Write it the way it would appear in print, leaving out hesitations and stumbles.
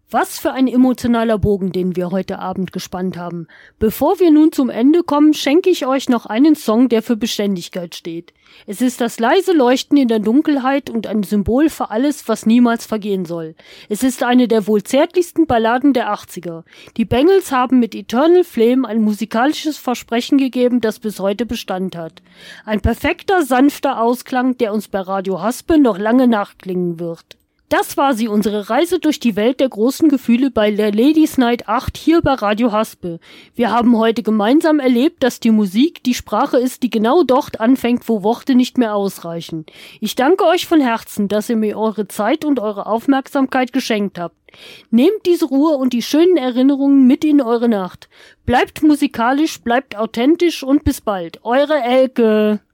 Was für ein emotionaler Bogen, den wir heute Abend gespannt haben. Bevor wir nun zum Ende kommen, schenke ich euch noch einen Song, der für Beständigkeit steht. Es ist das leise Leuchten in der Dunkelheit und ein Symbol für alles, was niemals vergehen soll. Es ist eine der wohl zärtlichsten Balladen der 80er. Die Bengals haben mit Eternal Flame ein musikalisches Versprechen gegeben, das bis heute Bestand hat. Ein perfekter, sanfter Ausklang, der uns bei Radio Haspe noch lange nachklingen wird. Das war sie, unsere Reise durch die Welt der großen Gefühle bei der Ladies Night 8 hier bei Radio Haspe. Wir haben heute gemeinsam erlebt, dass die Musik die Sprache ist, die genau dort anfängt, wo Worte nicht mehr ausreichen. Ich danke euch von Herzen, dass ihr mir eure Zeit und eure Aufmerksamkeit geschenkt habt. Nehmt diese Ruhe und die schönen Erinnerungen mit in eure Nacht. Bleibt musikalisch, bleibt authentisch und bis bald. Eure Elke.